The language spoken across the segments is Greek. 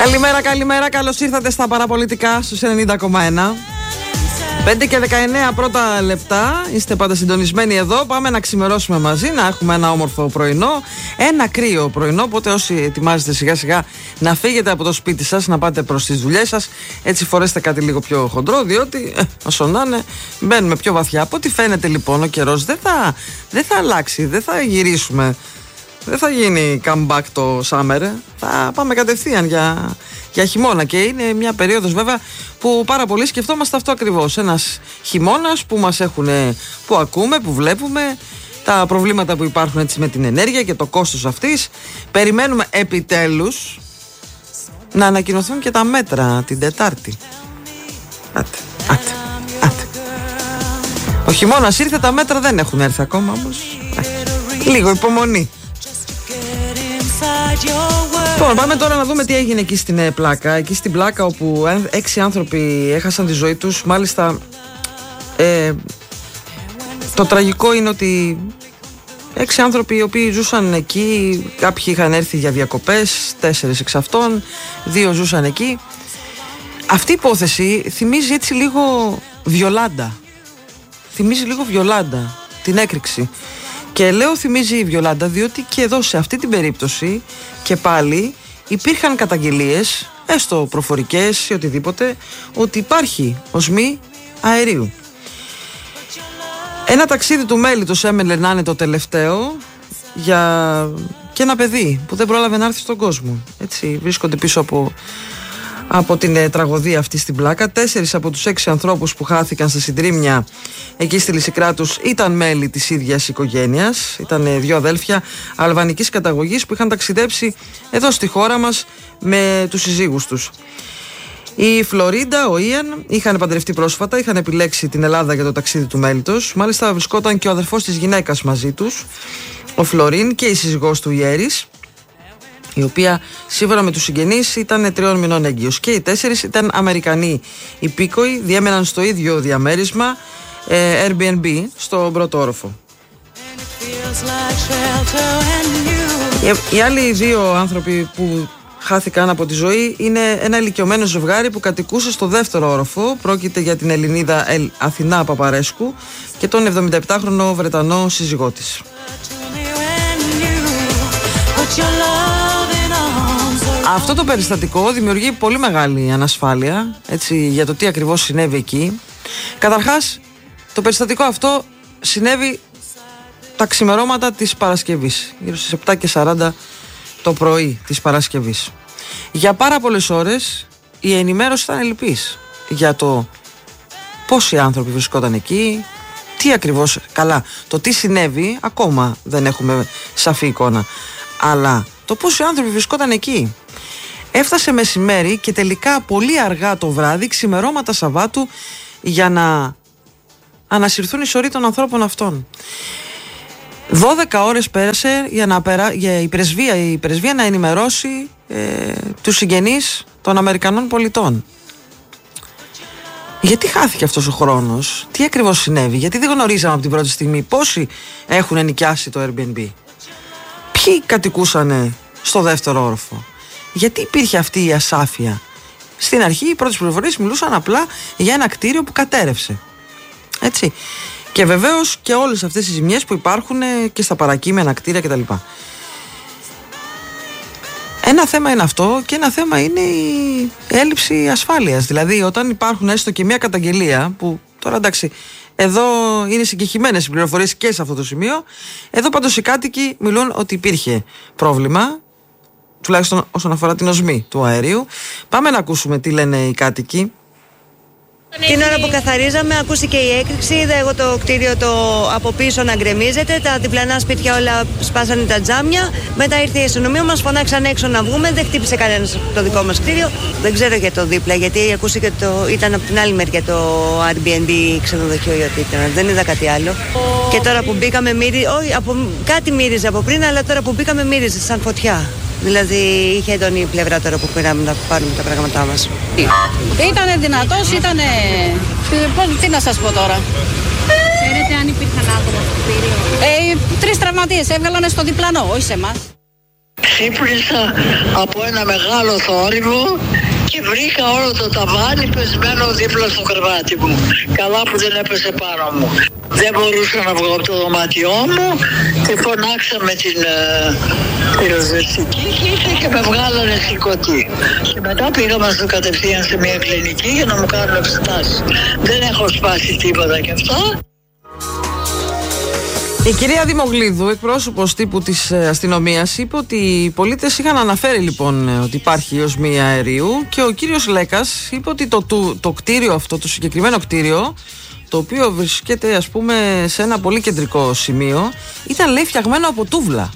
Καλημέρα, καλημέρα. Καλώς ήρθατε στα παραπολιτικά στους 90,1. 5 και 19 πρώτα λεπτά. Είστε πάντα συντονισμένοι εδώ. Πάμε να ξημερώσουμε μαζί, να έχουμε ένα όμορφο πρωινό. Ένα κρύο πρωινό. Οπότε όσοι ετοιμάζετε σιγά σιγά να φύγετε από το σπίτι σας, να πάτε προς τις δουλειές σας, έτσι φορέστε κάτι λίγο πιο χοντρό, διότι όσο να είναι, μπαίνουμε πιο βαθιά. Από ό,τι φαίνεται λοιπόν ο καιρός δεν θα αλλάξει, δεν θα γυρίσουμε. Δεν θα γίνει comeback το summer. Θα πάμε κατευθείαν για χειμώνα. Και είναι μια περίοδος βέβαια που πάρα πολύ σκεφτόμαστε αυτό ακριβώς. Ένας χειμώνας που ακούμε, που βλέπουμε, τα προβλήματα που υπάρχουν έτσι με την ενέργεια και το κόστος αυτής. Περιμένουμε επιτέλους να ανακοινωθούν και τα μέτρα την Τετάρτη. Άτε. Ο χειμώνας ήρθε, τα μέτρα δεν έχουν έρθει ακόμα όμως. Λίγο υπομονή. Λοιπόν, πάμε τώρα να δούμε τι έγινε εκεί στην Πλάκα. Εκεί στην Πλάκα όπου 6 άνθρωποι έχασαν τη ζωή τους. Μάλιστα το τραγικό είναι ότι 6 άνθρωποι οι οποίοι ζούσαν εκεί, κάποιοι είχαν έρθει για διακοπές, 4 εξ αυτών, 2 ζούσαν εκεί. Αυτή η υπόθεση θυμίζει έτσι λίγο Βιολάντα. Θυμίζει λίγο Βιολάντα, την έκρηξη. Και λέω θυμίζει η Βιολάντα διότι και εδώ σε αυτή την περίπτωση και πάλι υπήρχαν καταγγελίες, έστω προφορικές ή οτιδήποτε, ότι υπάρχει οσμή αερίου. Ένα ταξίδι του μέλιτος έμελε να είναι το τελευταίο για και ένα παιδί που δεν πρόλαβε να έρθει στον κόσμο. Έτσι βρίσκονται πίσω από την τραγωδία αυτή στην Πλάκα. 4 από τους 6 ανθρώπους που χάθηκαν στα συντρίμμια εκεί στη Λυσικράτους ήταν μέλη της ίδιας οικογένειας. Ήταν 2 αδέλφια αλβανικής καταγωγής που είχαν ταξιδέψει εδώ στη χώρα μας με τους συζύγους τους. Η Φλωρίντα, ο Ιαν είχαν παντρευτεί πρόσφατα, είχαν επιλέξει την Ελλάδα για το ταξίδι του μέλιτος. Μάλιστα βρισκόταν και ο αδερφός της γυναίκας μαζί τους, ο Φλωρίν, και η σύζυγός του η Έρης, η οποία σύμφωνα με τους συγγενείς ήταν 3 μηνών έγκυος. Και οι 4 ήταν Αμερικανοί υπήκοοι, διέμεναν στο ίδιο διαμέρισμα Airbnb στον πρώτο όροφο. Οι άλλοι 2 άνθρωποι που χάθηκαν από τη ζωή είναι ένα ηλικιωμένο ζευγάρι που κατοικούσε στο δεύτερο όροφο. Πρόκειται για την Ελληνίδα Αθηνά Παπαρέσκου και τον 77χρονο Βρετανό σύζυγό της. Αυτό το περιστατικό δημιουργεί πολύ μεγάλη ανασφάλεια, έτσι, για το τι ακριβώς συνέβη εκεί. Καταρχάς, το περιστατικό αυτό συνέβη τα ξημερώματα της Παρασκευής, γύρω στις 7:40 το πρωί της Παρασκευής. Για πάρα πολλές ώρες η ενημέρωση ήταν ελλειπής για το πόσοι άνθρωποι βρισκόταν εκεί, τι ακριβώς, καλά, το τι συνέβη ακόμα δεν έχουμε σαφή εικόνα, αλλά το πόσοι άνθρωποι βρισκόταν εκεί. Έφτασε μεσημέρι και τελικά πολύ αργά το βράδυ, ξημερώματα Σαββάτου, για να ανασυρθούν οι σωροί των ανθρώπων αυτών. 12 ώρες πέρασε για η πρεσβεία να ενημερώσει τους συγγενείς των Αμερικανών πολιτών. Γιατί χάθηκε αυτός ο χρόνος, τι ακριβώς συνέβη, γιατί δεν γνωρίζαμε από την πρώτη στιγμή πόσοι έχουν νοικιάσει το Airbnb, ποιοι κατοικούσαν στο δεύτερο όροφο, γιατί υπήρχε αυτή η ασάφεια. Στην αρχή οι πρώτες πληροφορίες μιλούσαν απλά για ένα κτίριο που κατέρευσε. Έτσι. Και βεβαίως και όλες αυτές οι ζημιές που υπάρχουν και στα παρακείμενα κτίρια κτλ. Ένα θέμα είναι αυτό και ένα θέμα είναι η έλλειψη ασφάλειας. Δηλαδή όταν υπάρχουν έστω και μια καταγγελία που τώρα εντάξει, εδώ είναι συγκεκριμένες οι πληροφορίες και σε αυτό το σημείο, εδώ πάντως οι κάτοικοι μιλούν ότι υπήρχε πρόβλημα, τουλάχιστον όσον αφορά την οσμή του αερίου. Πάμε να ακούσουμε τι λένε οι κάτοικοι. Την ώρα που καθαρίζαμε ακούστηκε η έκρηξη, είδα εγώ το κτίριο από πίσω να γκρεμίζεται, τα διπλανά σπίτια όλα σπάσανε τα τζάμια. Μετά ήρθε η αστυνομία, μας φωνάξαν έξω να βγούμε, δεν χτύπησε κανένας το δικό μας κτίριο. Δεν ξέρω για το δίπλα, γιατί ακούστηκε ήταν από την άλλη μεριά το Airbnb ξενοδοχείο ή ό,τι ήταν, δεν είδα κάτι άλλο. Και τώρα που μπήκαμε κάτι μύριζε από πριν, αλλά τώρα που μπήκαμε μύριζε σαν φωτιά. Δηλαδή είχε έντονη η πλευρά τώρα που πήραμε να πάρουμε τα πράγματά μας. Ήτανε δυνατός, τι να σας πω τώρα. Ξέρετε αν υπήρχαν άτομα στο κτίριο? 3 τραυματίες έβγαλανε στο διπλανό, όχι σε εμάς. Ξύπνησα από ένα μεγάλο θόρυβο και βρήκα όλο το ταβάνι πεσμένο δίπλα στο κρεβάτι μου. Καλά που δεν έπεσε πάνω μου. Δεν μπορούσα να βγω από το δωμάτιό μου και φωνάξαμε την πυροσβεστική και ήρθε και με βγάλανε σηκωτή. Και μετά πήγαμε κατευθείαν σε μια κλινική για να μου κάνουν εξετάσεις. Δεν έχω σπάσει τίποτα κι αυτά. Η κυρία Δημογλίδου, εκπρόσωπος τύπου της αστυνομίας, είπε ότι οι πολίτες είχαν αναφέρει λοιπόν ότι υπάρχει οσμία αερίου και ο κύριος Λέκας είπε ότι το κτίριο αυτό, το συγκεκριμένο κτίριο, το οποίο βρίσκεται ας πούμε σε ένα πολύ κεντρικό σημείο, ήταν λέει φτιαγμένο από τούβλα.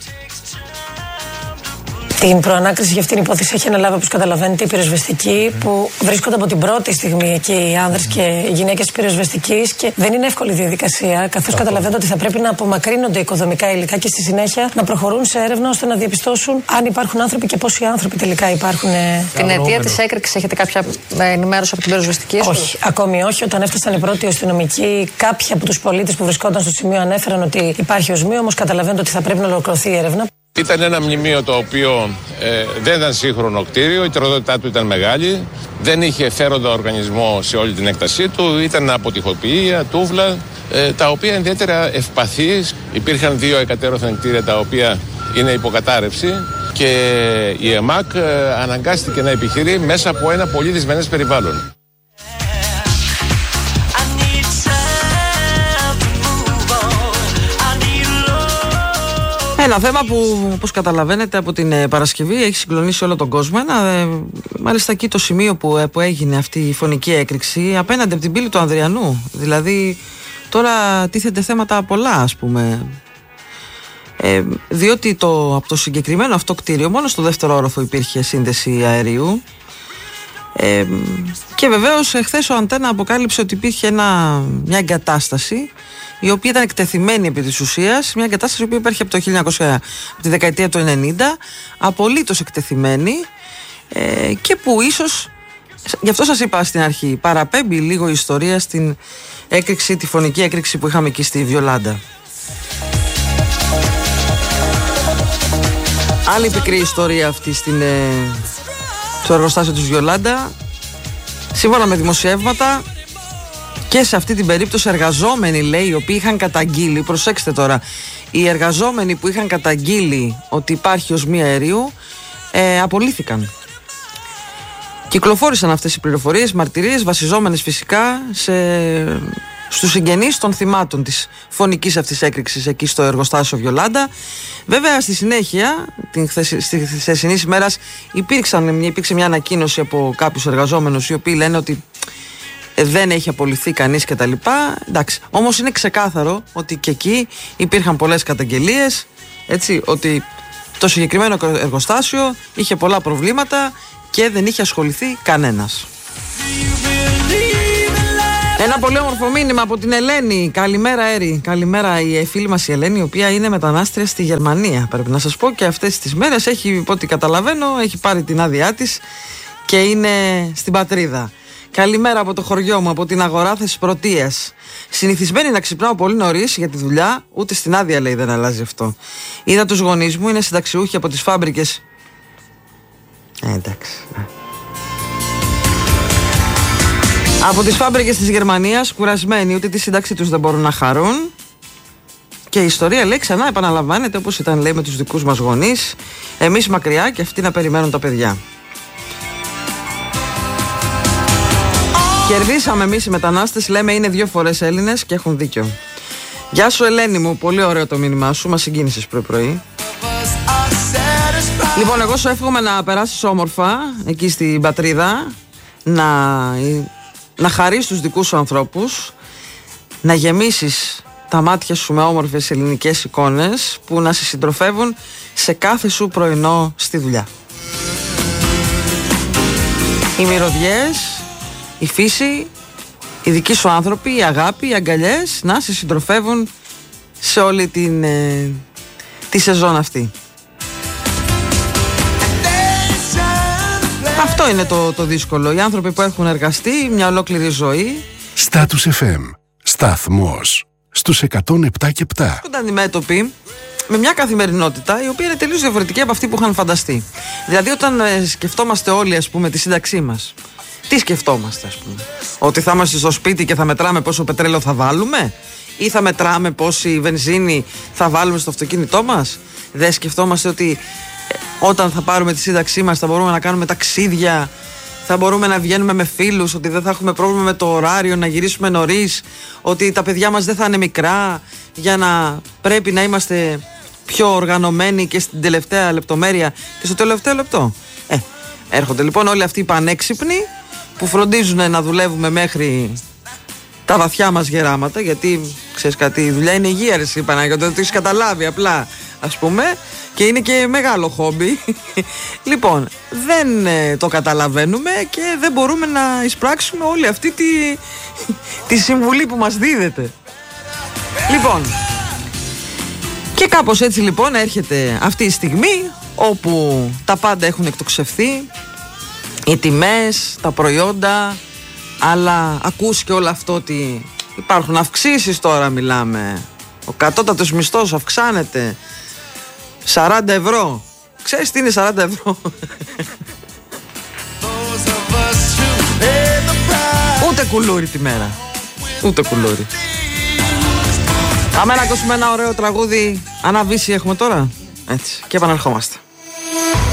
Την προανάκριση για αυτήν την υπόθεση έχει αναλάβει, όπως καταλαβαίνετε, η πυροσβεστική, που βρίσκονται από την πρώτη στιγμή εκεί οι άνδρες και οι γυναίκες της πυροσβεστικής και δεν είναι εύκολη διαδικασία, καθώς καταλαβαίνετε ότι θα πρέπει να απομακρύνονται οικοδομικά υλικά και στη συνέχεια να προχωρούν σε έρευνα ώστε να διαπιστώσουν αν υπάρχουν άνθρωποι και πόσοι άνθρωποι τελικά υπάρχουν. Την αιτία της έκρηξης έχετε κάποια ενημέρωση από την πυροσβεστική? Όχι, ακόμη όχι. Όταν έφτασαν οι πρώτοι αστυνομικοί, κάποιοι από τους πολίτες που βρισκόταν στο σημείο ανέφεραν ότι υπάρχει οσμία, όμως καταλαβαίνετε ότι θα πρέπει να ολοκληρωθεί η έρευνα. Ήταν ένα μνημείο το οποίο δεν ήταν σύγχρονο κτίριο, η τροδότητά του ήταν μεγάλη, δεν είχε φέροντα οργανισμό σε όλη την έκτασή του, ήταν από τοιχοποιία, τούβλα, τα οποία ιδιαίτερα ευπαθείς. Υπήρχαν 2 εκατέρωθεν κτίρια τα οποία είναι υποκατάρρευση και η ΕΜΑΚ αναγκάστηκε να επιχειρεί μέσα από ένα πολύ δυσμενές περιβάλλον. Ένα θέμα που, όπως καταλαβαίνετε, από την Παρασκευή έχει συγκλονίσει όλο τον κόσμο. Μάλιστα εκεί το σημείο που έγινε αυτή η φωνική έκρηξη, απέναντι από την πύλη του Ανδριανού. Δηλαδή τώρα τίθενται θέματα πολλά, ας πούμε. Διότι από το συγκεκριμένο αυτό κτίριο μόνο στο δεύτερο όροφο υπήρχε σύνδεση αερίου. Και βεβαίως εχθές ο Αντένα αποκάλυψε ότι υπήρχε μια εγκατάσταση η οποία ήταν εκτεθειμένη επί της ουσίας, μια εγκατάσταση η οποία υπάρχει από τη δεκαετία του 90, απολύτως εκτεθειμένη, και που ίσως, γι' αυτό σας είπα στην αρχή, παραπέμπει λίγο η ιστορία στην έκρηξη, τη φωνική έκρηξη που είχαμε εκεί στη Βιολάντα. Άλλη πικρή ιστορία αυτή στο εργοστάσιο της Βιολάντα. Σύμφωνα με δημοσιεύματα, και σε αυτή την περίπτωση εργαζόμενοι, λέει, οι οποίοι είχαν καταγγείλει, προσέξτε τώρα, οι εργαζόμενοι που είχαν καταγγείλει ότι υπάρχει οσμία αερίου απολύθηκαν. Κυκλοφόρησαν αυτές οι πληροφορίες, μαρτυρίες, βασιζόμενες φυσικά στους συγγενείς των θυμάτων της φωνικής αυτής έκρηξης εκεί στο εργοστάσιο Βιολάντα. Βέβαια στη συνέχεια, στη χθεσινή ημέρα, υπήρξε μια ανακοίνωση από κάποιους εργαζόμενους οι οποίοι λένε ότι δεν έχει απολυθεί κανείς κτλ. Εντάξει, όμως είναι ξεκάθαρο ότι και εκεί υπήρχαν πολλές καταγγελίες, έτσι, ότι το συγκεκριμένο εργοστάσιο είχε πολλά προβλήματα και δεν είχε ασχοληθεί κανένας. Ένα πολύ όμορφο μήνυμα από την Ελένη. Καλημέρα, Έρη. Καλημέρα, η φίλη μας η Ελένη, η οποία είναι μετανάστρια στη Γερμανία. Πρέπει να σας πω, και αυτές τις μέρες έχει, από ό,τι καταλαβαίνω, έχει πάρει την άδειά της και είναι στην πατρίδα. Καλημέρα από το χωριό μου, από την αγορά Θεσπρωτείας. Συνηθισμένη να ξυπνάω πολύ νωρίς για τη δουλειά, ούτε στην άδεια, λέει, δεν αλλάζει αυτό. Είδα τους γονείς μου, είναι συνταξιούχοι από τις φάμπρικες. Εντάξει. Από τις φάμπρικες της Γερμανίας, κουρασμένοι, ούτε τη σύνταξη τους δεν μπορούν να χαρούν. Και η ιστορία, λέει, ξανά επαναλαμβάνεται όπως ήταν, λέει, με τους δικούς μας γονείς. Εμείς μακριά και αυτοί να περιμένουν τα παιδιά. Κερδίσαμε εμείς οι μετανάστες, λέμε, είναι 2 φορές Έλληνες και έχουν δίκιο. Γεια σου, Ελένη μου, πολύ ωραίο το μήνυμά σου, μας συγκίνησες πρωί-πρωί. Λοιπόν, εγώ σου εύχομαι να περάσεις όμορφα εκεί στην πατρίδα, να χαρείς τους δικούς σου ανθρώπους, να γεμίσεις τα μάτια σου με όμορφες ελληνικές εικόνες που να σε συντροφεύουν σε κάθε σου πρωινό στη δουλειά. Οι μυρωδιές, η φύση, οι δικοί σου άνθρωποι, η αγάπη, οι αγκαλιές να σε συντροφεύουν σε όλη τη σεζόν αυτή. Αυτό είναι το δύσκολο. Οι άνθρωποι που έχουν εργαστεί μια ολόκληρη ζωή. Status FM. Σταθμός στους 107 και 7. Έχουν αντιμέτωποι με μια καθημερινότητα η οποία είναι τελείως διαφορετική από αυτή που είχαν φανταστεί. Δηλαδή, όταν σκεφτόμαστε όλοι, ας πούμε, τη σύνταξή μας, τι σκεφτόμαστε, ας πούμε? Ότι θα είμαστε στο σπίτι και θα μετράμε πόσο πετρέλαιο θα βάλουμε, ή θα μετράμε πόση βενζίνη θα βάλουμε στο αυτοκίνητό μας? Δεν σκεφτόμαστε ότι όταν θα πάρουμε τη σύνταξή μας θα μπορούμε να κάνουμε ταξίδια, θα μπορούμε να βγαίνουμε με φίλους, ότι δεν θα έχουμε πρόβλημα με το ωράριο, να γυρίσουμε νωρίς, ότι τα παιδιά μας δεν θα είναι μικρά για να πρέπει να είμαστε πιο οργανωμένοι και στην τελευταία λεπτομέρεια και στο τελευταίο λεπτό? Έρχονται λοιπόν όλοι αυτοί οι πανέξυπνοι που φροντίζουν να δουλεύουμε μέχρι τα βαθιά μας γεράματα, γιατί ξέρεις κάτι, η δουλειά είναι υγεία, ρε Παναγιώτη, το έχεις καταλάβει απλά, ας πούμε, και είναι και μεγάλο χόμπι. Λοιπόν, δεν το καταλαβαίνουμε και δεν μπορούμε να εισπράξουμε όλη αυτή τη συμβουλή που μας δίδεται. Λοιπόν, και κάπως έτσι λοιπόν έρχεται αυτή η στιγμή όπου τα πάντα έχουν εκτοξευθεί, οι τιμές, τα προϊόντα, αλλά ακούς και όλο αυτό ότι υπάρχουν αυξήσεις τώρα, μιλάμε. Ο κατώτατος μισθός αυξάνεται 40 ευρώ. Ξέρεις τι είναι 40 ευρώ? Ούτε κουλούρι τη μέρα. Ούτε κουλούρι. Πάμε να ακούσουμε ένα ωραίο τραγούδι. Αναβήσει έχουμε τώρα. Έτσι. Και επαναρχόμαστε.